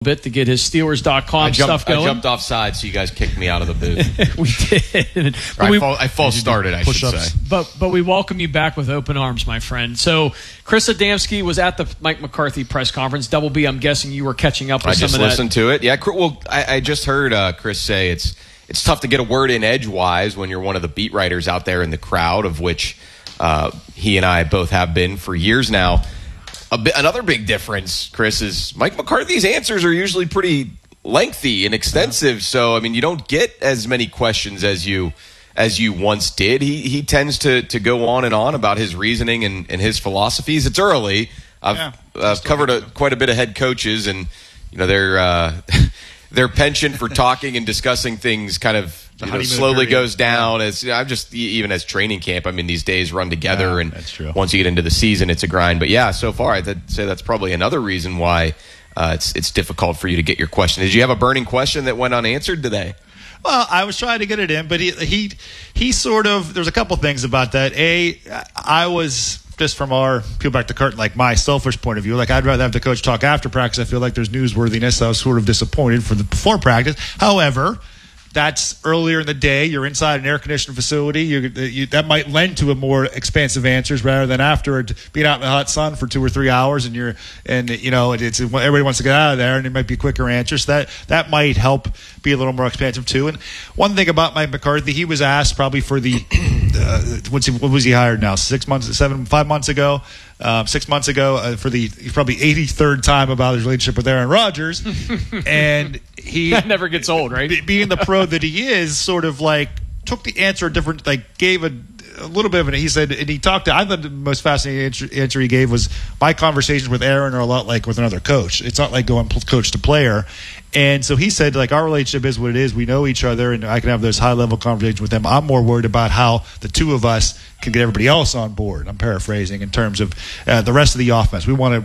bit to get his Steelers.com stuff going. I jumped offside, so you guys kicked me out of the booth. We did. I false started, I should say. But we welcome you back with open arms, my friend. So Chris Adamski was at the Mike McCarthy press conference. Double B, I'm guessing you were catching up with some of that. I just listened to it. Yeah, well, I just heard Chris say it's tough to get a word in edgewise when you're one of the beat writers out there in the crowd, of which he and I both have been for years now. Another big difference, Chris, is Mike McCarthy's answers are usually pretty lengthy and extensive. Yeah. So, I mean, you don't get as many questions as you once did. He tends to go on and on about his reasoning and his philosophies. It's early. I've covered quite a bit of head coaches, and their penchant for talking and discussing things kind of slowly goes down. As I'm just even as training camp. I mean, these days run together, and once you get into the season, it's a grind. But yeah, so far I'd say that's probably another reason why it's difficult for you to get your question. Did you have a burning question that went unanswered today? Well, I was trying to get it in, but he sort of. There's a couple things about that. I was. Just from our peel back the curtain, like my selfish point of view, like I'd rather have the coach talk after practice. I feel like there's newsworthiness. I was sort of disappointed for the before practice. However, that's earlier in the day. You're inside an air-conditioned facility. That might lend to a more expansive answers rather than after being out in the hot sun for 2 or 3 hours, and it's everybody wants to get out of there, and it might be quicker answers. That might help be a little more expansive too. And one thing about Mike McCarthy, he was asked probably for the what was he hired now? 5 months ago. 6 months ago for the probably 83rd time about his relationship with Aaron Rodgers, and that never gets old, right? Being the pro that he is, sort of like took the answer different, like gave a little bit of it. He said, and he talked to. I thought the most fascinating answer he gave was, my conversations with Aaron are a lot like with another coach. It's not like going coach to player. And so he said, like, our relationship is what it is. We know each other, and I can have those high-level conversations with him. I'm more worried about how the two of us can get everybody else on board. I'm paraphrasing in terms of the rest of the offense. We want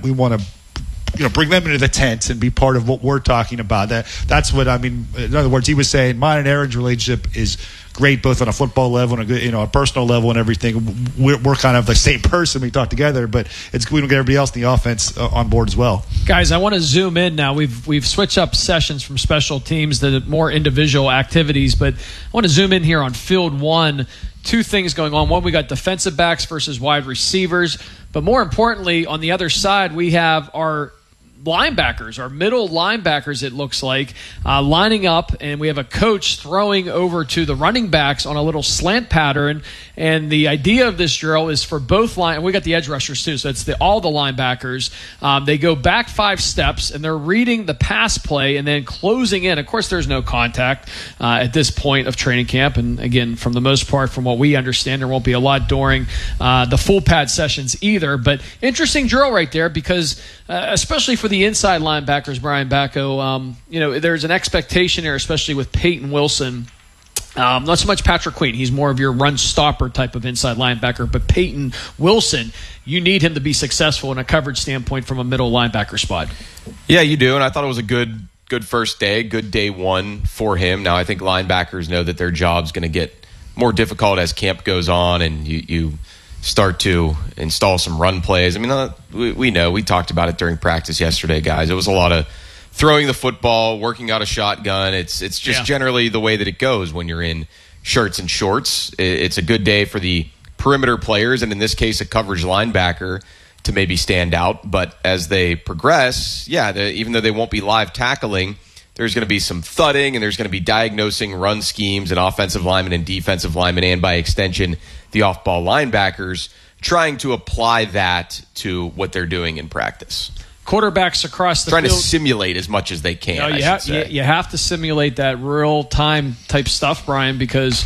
to bring them into the tent and be part of what we're talking about. That's what I mean. In other words, he was saying mine and Aaron's relationship is great, both on a football level and a personal level and everything. We're kind of the same person. We talk together, but we don't get everybody else in the offense on board as well. Guys, I want to zoom in now. We've switched up sessions from special teams to more individual activities, but I want to zoom in here on field one. Two things going on. One, we got defensive backs versus wide receivers, but more importantly, on the other side, we have our linebackers, our middle linebackers, it looks like, lining up, and we have a coach throwing over to the running backs on a little slant pattern. And the idea of this drill is for both line, and we got the edge rushers too, so it's all the linebackers. They go back 5 steps, and they're reading the pass play and then closing in. Of course, there's no contact at this point of training camp, and again, from the most part, from what we understand, there won't be a lot during the full pad sessions either. But interesting drill right there, because especially for the inside linebackers, Brian Bacco, there's an expectation here, especially with Peyton Wilson. Not so much Patrick Queen. He's more of your run stopper type of inside linebacker. But Peyton Wilson, you need him to be successful in a coverage standpoint from a middle linebacker spot. Yeah, you do. And I thought it was a good first day, good day one for him. Now, I think linebackers know that their job's going to get more difficult as camp goes on and you start to install some run plays. I mean, we know. We talked about it during practice yesterday, guys. It was a lot of throwing the football, working out a shotgun. It's just generally the way that it goes when you're in shirts and shorts. It's a good day for the perimeter players, and in this case, a coverage linebacker to maybe stand out. But as they progress, even though they won't be live tackling, there's going to be some thudding, and there's going to be diagnosing run schemes and offensive linemen and defensive linemen, and by extension, the off-ball linebackers, trying to apply that to what they're doing in practice. Quarterbacks across the field. Trying to simulate as much as they can, you have to simulate that real-time type stuff, Brian, because,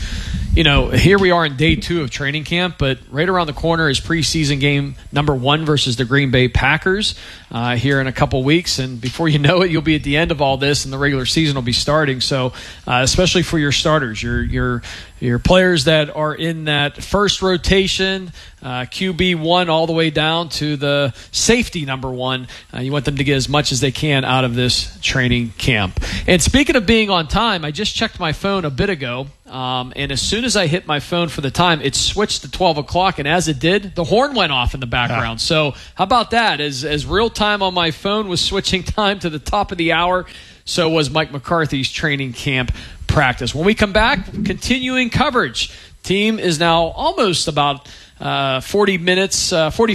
here we are in day 2 of training camp, but right around the corner is preseason game number 1 versus the Green Bay Packers here in a couple weeks, and before you know it, you'll be at the end of all this, and the regular season will be starting. So, especially for your starters, your your players that are in that first rotation, QB1 all the way down to the safety number 1. You want them to get as much as they can out of this training camp. And speaking of being on time, I just checked my phone a bit ago, and as soon as I hit my phone for the time, it switched to 12 o'clock, and as it did, the horn went off in the background. So how about that? As real time on my phone was switching time to the top of the hour, so was Mike McCarthy's training camp practice. When we come back, continuing coverage. Team is now almost about 45 minutes,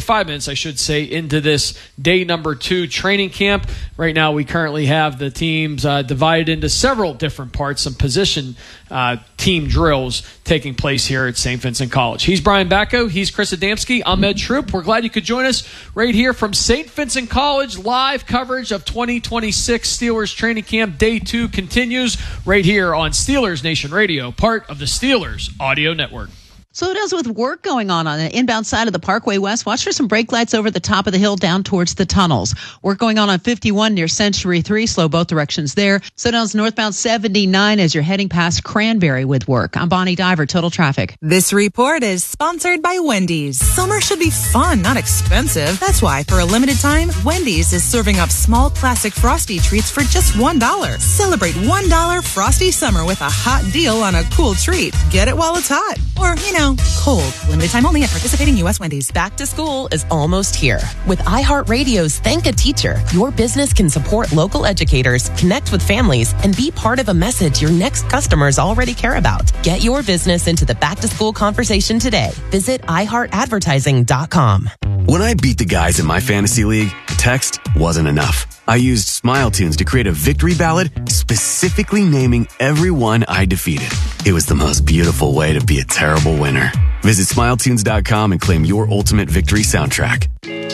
I should say, into this day number 2 training camp. Right now, we currently have the teams divided into several different parts, some position team drills taking place here at St. Vincent College. He's Brian Bacco. He's Chris Adamski. I'm Ed Troop. We're glad you could join us right here from St. Vincent College. Live coverage of 2026 Steelers training camp. Day 2 continues right here on Steelers Nation Radio, part of the Steelers Audio Network. So it is with work going on the inbound side of the Parkway West. Watch for some brake lights over the top of the hill down towards the tunnels. Work going on 51 near Century 3. Slow both directions there. So down northbound 79 as you're heading past Cranberry with work. I'm Bonnie Diver, Total Traffic. This report is sponsored by Wendy's. Summer should be fun, not expensive. That's why, for a limited time, Wendy's is serving up small classic Frosty treats for just $1. Celebrate $1 Frosty Summer with a hot deal on a cool treat. Get it while it's hot. Or, cold. Limited time only at participating U.S. Wendy's. Back to school is almost here. With iHeartRadio's Thank a Teacher, your business can support local educators, connect with families, and be part of a message your next customers already care about. Get your business into the back-to-school conversation today. Visit iHeartAdvertising.com. When I beat the guys in my fantasy league, text wasn't enough. I used SmileTunes to create a victory ballad specifically naming everyone I defeated. It was the most beautiful way to be a terrible winner. Visit SmileTunes.com and claim your ultimate victory soundtrack.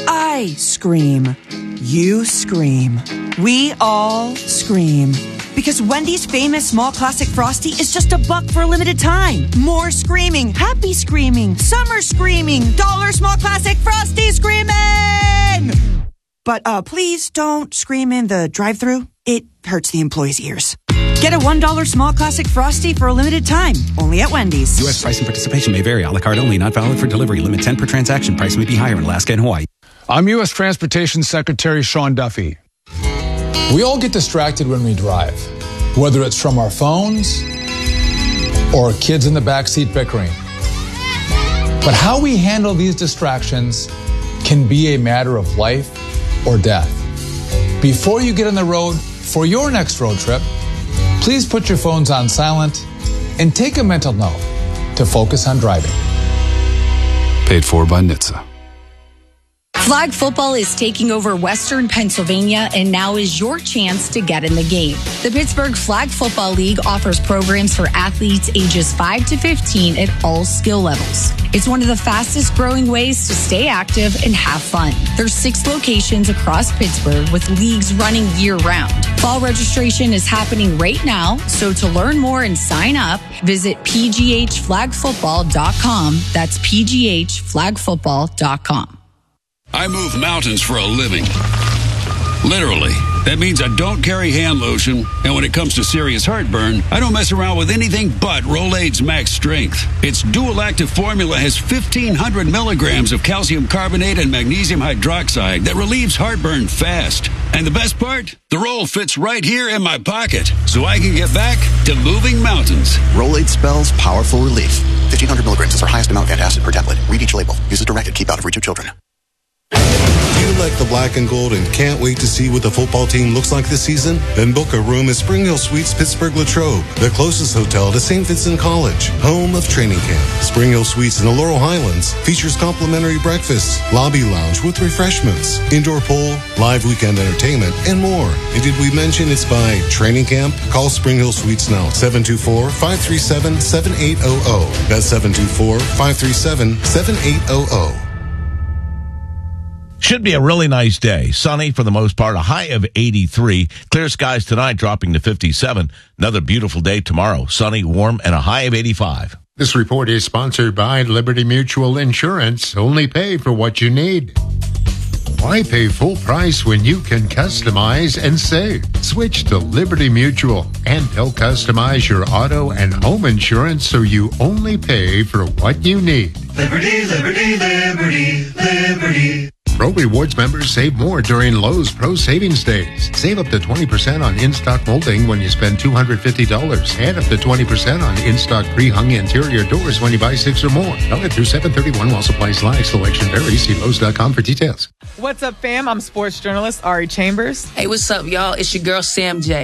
I scream. You scream. We all scream. Because Wendy's famous small classic Frosty is just $1 for a limited time. More screaming, happy screaming, summer screaming, dollar small classic Frosty screaming! But please don't scream in the drive-thru. It hurts the employees' ears. Get a $1 small classic Frosty for a limited time, only at Wendy's. U.S. price and participation may vary. A la carte only, not valid for delivery. Limit 10 per transaction. Price may be higher in Alaska and Hawaii. I'm U.S. Transportation Secretary Sean Duffy. We all get distracted when we drive, whether it's from our phones or kids in the backseat bickering. But how we handle these distractions can be a matter of life or death. Before you get on the road for your next road trip, please put your phones on silent and take a mental note to focus on driving. Paid for by NHTSA. Flag football is taking over Western Pennsylvania, and now is your chance to get in the game. The Pittsburgh Flag Football League offers programs for athletes ages 5 to 15 at all skill levels. It's one of the fastest growing ways to stay active and have fun. There's 6 locations across Pittsburgh with leagues running year-round. Fall registration is happening right now, so to learn more and sign up, visit pghflagfootball.com. That's pghflagfootball.com. I move mountains for a living. Literally. That means I don't carry hand lotion, and when it comes to serious heartburn, I don't mess around with anything but Rolaids Max Strength. Its dual-active formula has 1,500 milligrams of calcium carbonate and magnesium hydroxide that relieves heartburn fast. And the best part? The roll fits right here in my pocket, so I can get back to moving mountains. Rolaids spells powerful relief. 1,500 milligrams is our highest amount of antacid per tablet. Read each label. Use as directed. Keep out of reach of children. Do you like the black and gold and can't wait to see what the football team looks like this season? Then book a room at Spring Hill Suites Pittsburgh Latrobe, the closest hotel to St. Vincent College, home of training camp. Spring Hill Suites in the Laurel Highlands features complimentary breakfasts, lobby lounge with refreshments, indoor pool, live weekend entertainment, and more. And did we mention it's by training camp? Call Spring Hill Suites now, 724-537-7800. That's 724-537-7800. Should be a really nice day. Sunny for the most part, a high of 83. Clear skies tonight, dropping to 57. Another beautiful day tomorrow. Sunny, warm, and a high of 85. This report is sponsored by Liberty Mutual Insurance. Only pay for what you need. Why pay full price when you can customize and save? Switch to Liberty Mutual, and they'll customize your auto and home insurance so you only pay for what you need. Liberty, liberty, liberty, liberty. Pro Rewards members save more during Lowe's Pro Savings Days. Save up to 20% on in-stock molding when you spend $250 and up to 20% on in-stock pre-hung interior doors when you buy 6 or more. Valid through 7/31 while supplies last. Selection varies. See Lowe's.com for details. What's up, fam? I'm sports journalist Ari Chambers. Hey, what's up, y'all? It's your girl, Sam J.